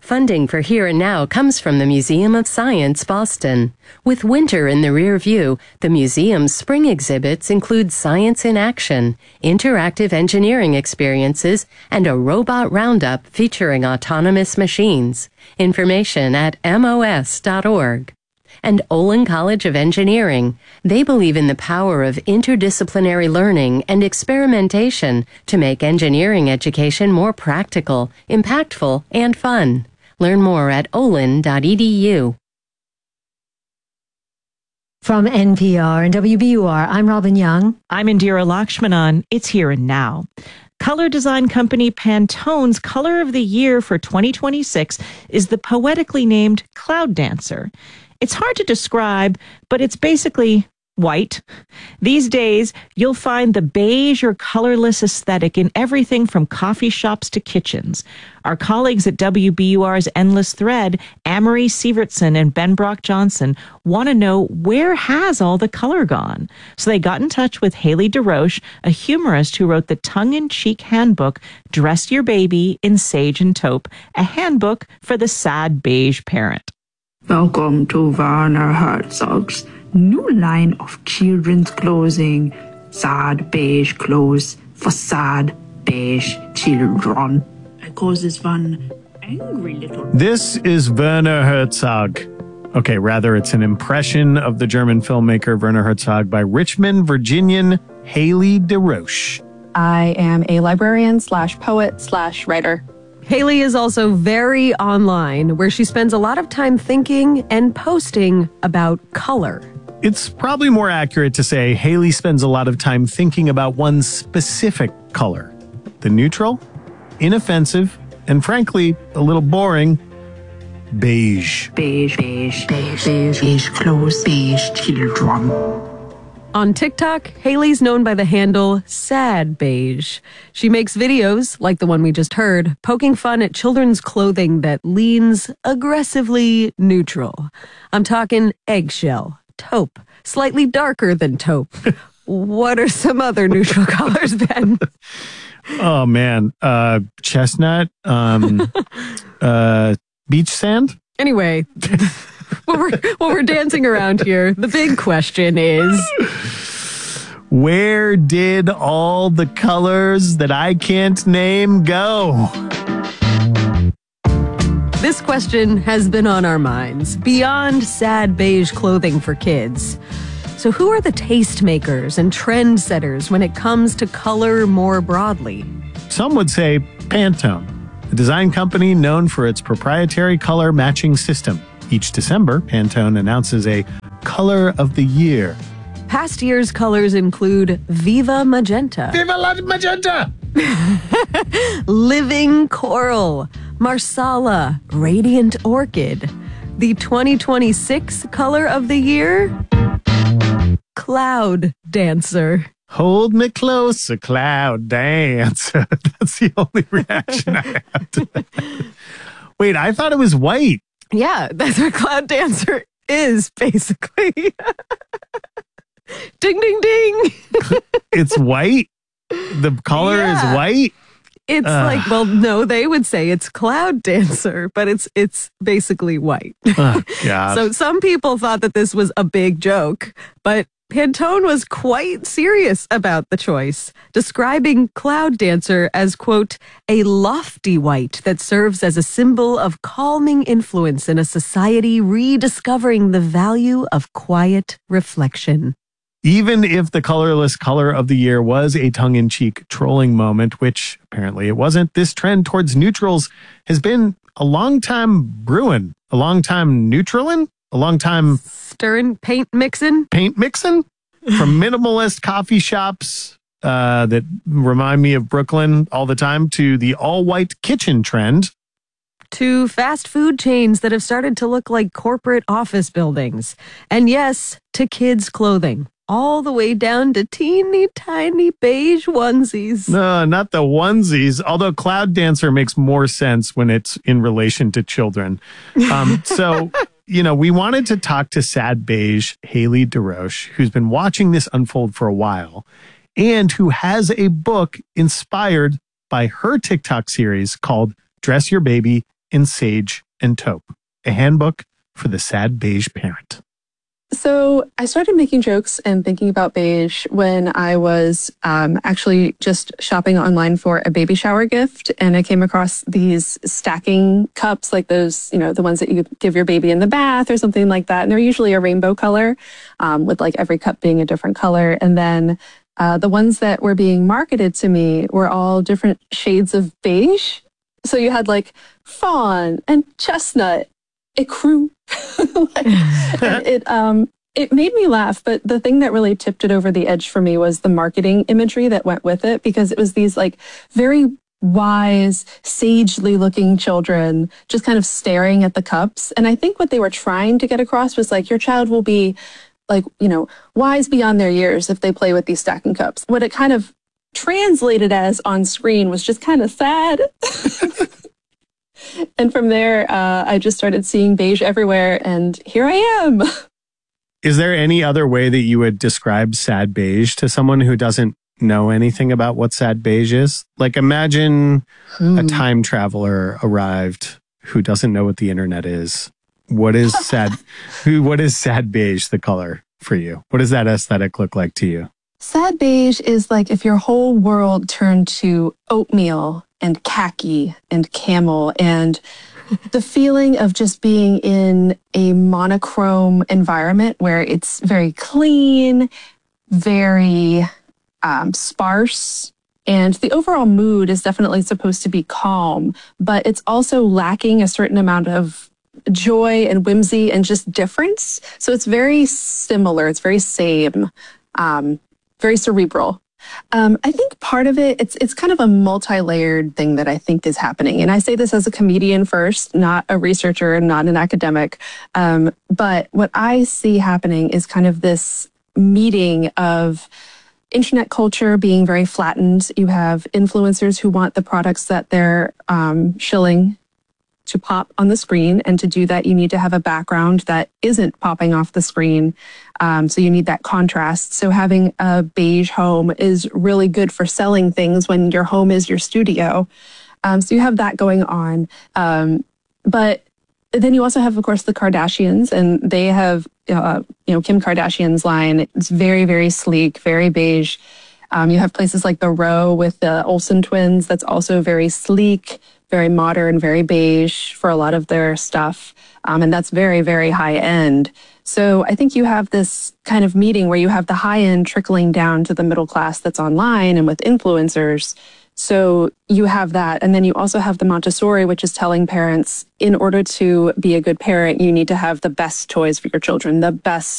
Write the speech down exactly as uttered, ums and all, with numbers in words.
Funding for Here and Now comes from the Museum of Science, Boston. With winter in the rear view, the museum's spring exhibits include science in action, interactive engineering experiences, and a robot roundup featuring autonomous machines. Information at M O S dot org. And Olin College of Engineering. They believe in the power of interdisciplinary learning and experimentation to make engineering education more practical, impactful, and fun. Learn more at olin dot e d u. From N P R and W B U R, I'm Robin Young. I'm Indira Lakshmanan. It's Here and Now. Color design company Pantone's Color of the Year for twenty twenty-six is the poetically named Cloud Dancer. It's hard to describe, but it's basically white. These days, you'll find the beige or colorless aesthetic in everything from coffee shops to kitchens. Our colleagues at W B U R's Endless Thread, Amory Sievertson and Ben Brock Johnson, want to know where has all the color gone. So they got in touch with Haley DeRoche, a humorist who wrote the tongue-in-cheek handbook, Dress Your Baby in Sage and Taupe, a handbook for the sad beige parent. Welcome to Werner Herzog's new line of children's clothing, sad beige clothes for sad beige children. I call this one angry little... This is Werner Herzog. Okay, rather, it's an impression of the German filmmaker Werner Herzog by Richmond, Virginian Haley DeRoche. I am a librarian slash poet slash writer. Haley is also very online, where she spends a lot of time thinking and posting about color. It's probably more accurate to say Haley spends a lot of time thinking about one specific color. The neutral, inoffensive, and frankly, a little boring, beige. Beige, beige, beige, beige, beige clothes, beige children. On TikTok, Haley's known by the handle Sad Beige. She makes videos, like the one we just heard, poking fun at children's clothing that leans aggressively neutral. I'm talking eggshell, taupe, slightly darker than taupe. What are some other neutral colors, Ben? Oh, man. Uh, chestnut, um, uh, beach sand? Anyway... While we're, while we're dancing around here, the big question is... Where did all the colors that I can't name go? This question has been on our minds, beyond sad beige clothing for kids. So who are the tastemakers and trendsetters when it comes to color more broadly? Some would say Pantone, a design company known for its proprietary color matching system. Each December, Pantone announces a Color of the Year. Past year's colors include Viva Magenta. Viva la Magenta! Living Coral. Marsala. Radiant Orchid. The twenty twenty-six Color of the Year? Cloud Dancer. Hold me closer, Cloud Dancer. That's the only reaction I have to that. Wait, I thought it was white. Yeah, that's what Cloud Dancer is, basically. Ding, ding, ding. It's white? The color yeah. is white? It's uh. like, well, no, they would say it's Cloud Dancer, but it's it's basically white. Oh, God. So some people thought that this was a big joke, but Pantone was quite serious about the choice, describing Cloud Dancer as, quote, a lofty white that serves as a symbol of calming influence in a society rediscovering the value of quiet reflection. Even if the colorless color of the year was a tongue-in-cheek trolling moment, which apparently it wasn't, this trend towards neutrals has been a long time brewing, a long time neutralin'. A long time... Stirring, paint mixing? Paint mixing? From minimalist coffee shops uh, that remind me of Brooklyn all the time to the all-white kitchen trend. To fast food chains that have started to look like corporate office buildings. And yes, to kids' clothing. All the way down to teeny tiny beige onesies. No, not the onesies. Although Cloud Dancer makes more sense when it's in relation to children. Um, so... You know, we wanted to talk to Sad Beige Haley DeRoche, who's been watching this unfold for a while, and who has a book inspired by her TikTok series called Dress Your Baby in Sage and Taupe, a handbook for the sad beige parent. So I started making jokes and thinking about beige when I was um, actually just shopping online for a baby shower gift. And I came across these stacking cups, like those, you know, the ones that you give your baby in the bath or something like that. And they're usually a rainbow color, um, with like every cup being a different color. And then uh, the ones that were being marketed to me were all different shades of beige. So you had like fawn and chestnut, ecru. like, and it um it made me laugh, but the thing that really tipped it over the edge for me was the marketing imagery that went with it, because it was these like very wise, sagely looking children just kind of staring at the cups. And I think what they were trying to get across was like, your child will be like, you know, wise beyond their years if they play with these stacking cups. What it kind of translated as on screen was just kind of sad. And from there, uh, I just started seeing beige everywhere, and here I am. Is there any other way that you would describe sad beige to someone who doesn't know anything about what sad beige is? Like, imagine hmm. a time traveler arrived who doesn't know what the internet is. What is sad? who? What is sad beige, the color for you? What does that aesthetic look like to you? Sad beige is like if your whole world turned to oatmeal and khaki and camel, and the feeling of just being in a monochrome environment where it's very clean, very um, sparse, and the overall mood is definitely supposed to be calm, but it's also lacking a certain amount of joy and whimsy and just difference. So it's very similar. It's very same, um, very cerebral. Um, I think part of it, it's it's kind of a multi-layered thing that I think is happening. And I say this as a comedian first, not a researcher, not an academic. Um, but what I see happening is kind of this meeting of internet culture being very flattened. You have influencers who want the products that they're um, shilling to pop on the screen. And to do that, you need to have a background that isn't popping off the screen. Um, so you need that contrast. So having a beige home is really good for selling things when your home is your studio. Um, so you have that going on. Um, but then you also have, of course, the Kardashians, and they have, uh, you know, Kim Kardashian's line. It's very, very sleek, very beige. Um, you have places like the Row with the Olsen twins. That's also very sleek, very modern, very beige for a lot of their stuff. Um, and that's very, very high end. So I think you have this kind of meeting where you have the high end trickling down to the middle class that's online and with influencers. So you have that. And then you also have the Montessori, which is telling parents, in order to be a good parent, you need to have the best toys for your children, the best